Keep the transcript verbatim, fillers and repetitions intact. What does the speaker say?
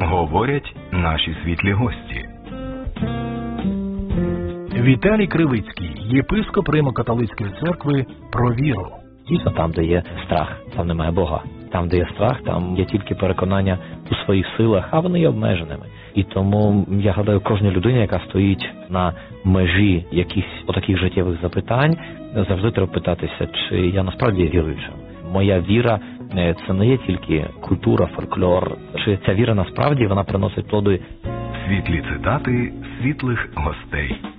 говорять наші світлі гості. Віталій Кривицький, єпископ Римо-католицької церкви, про віру. Дійсно, там, де є страх, там немає Бога. Там, де є страх, там є тільки переконання у своїх силах, а вони є обмеженими. І тому, я гадаю, кожній людині, яка стоїть на межі якихось отаких життєвих запитань, завжди треба питатися, чи я насправді є віруючим. Моя віра – це не є тільки культура, фольклор, чи ця віра насправді вона приносить плоди. Світлі цитати світлих гостей.